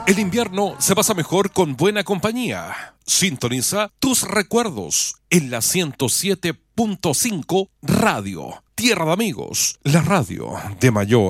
El invierno se pasa mejor con buena compañía. Sintoniza tus recuerdos en la 107.5 Radio. Tierra de Amigos, la radio de Mayor.